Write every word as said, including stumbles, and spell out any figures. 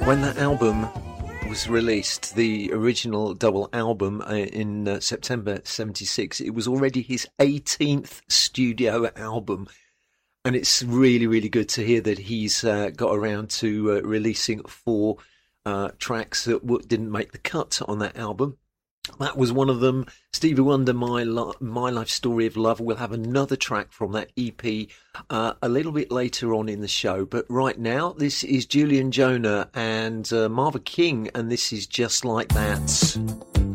When that album was released, the original double album uh, in uh, September seventy-six, it was already his eighteenth studio album. And it's really, really good to hear that he's uh, got around to uh, releasing four uh, tracks that w- didn't make the cut on that album. That was one of them. Stevie Wonder, My, Lo- My Life Story of Love. We'll have another track from that E P uh, a little bit later on in the show. But right now, this is Julian Jonah and uh, Marva King, and this is Just Like That.